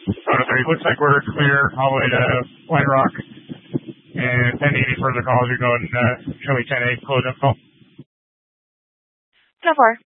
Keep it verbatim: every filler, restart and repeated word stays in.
Soda three. Looks like we're clear all the way to White Rock. And pending any further calls, you're going uh, Charlie ten eight, close info. ten four.